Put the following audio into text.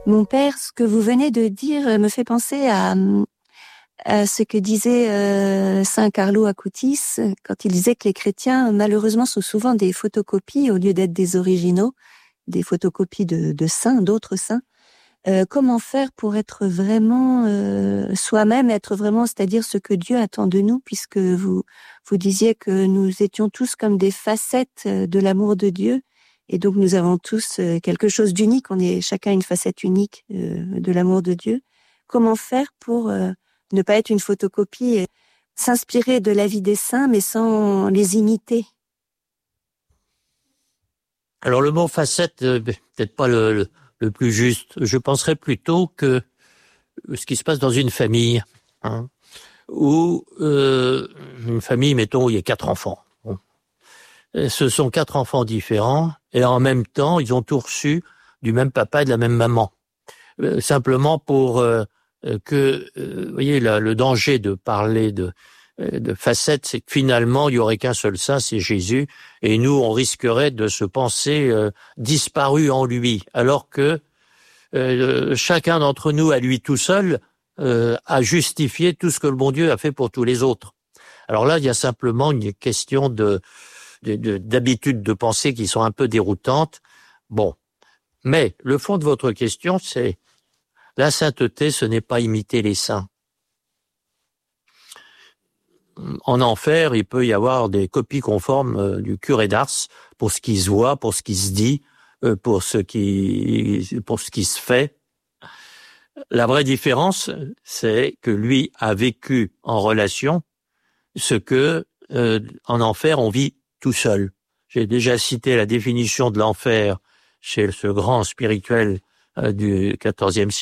Mon père, ce que vous venez de dire me fait penser à ce que disait Saint Carlo Acutis quand il disait que les chrétiens, malheureusement, sont souvent des photocopies au lieu d'être des originaux, des photocopies de saints, d'autres saints. Comment faire pour être vraiment soi-même, être vraiment, c'est-à-dire ce que Dieu attend de nous, puisque vous disiez que nous étions tous comme des facettes de l'amour de Dieu, et donc nous avons tous quelque chose d'unique, on est chacun une facette unique de l'amour de Dieu. Comment faire pour ne pas être une photocopie, et s'inspirer de la vie des saints, mais sans les imiter? Alors le mot facette, peut-être pas le plus juste. Je penserais plutôt que ce qui se passe dans une famille, hein, où une famille, mettons, où il y a 4 enfants. Bon. Ce sont 4 enfants différents, et en même temps, ils ont tous reçu du même papa et de la même maman. Simplement pour que, vous voyez, le danger de parler de facettes, c'est que finalement, il y aurait qu'un seul saint, c'est Jésus, et nous, on risquerait de se penser disparu en lui, alors que chacun d'entre nous, à lui tout seul, a justifié tout ce que le bon Dieu a fait pour tous les autres. Alors là, il y a simplement une question d'habitudes de pensée qui sont un peu déroutantes. Bon. Mais le fond de votre question, c'est la sainteté, ce n'est pas imiter les saints. En enfer, il peut y avoir des copies conformes du curé d'Ars pour ce qui se voit, pour ce qui se dit, pour ce qui se fait. La vraie différence, c'est que lui a vécu en relation ce que en enfer on vit tout seul. J'ai déjà cité la définition de l'enfer chez ce grand spirituel du XIVe siècle.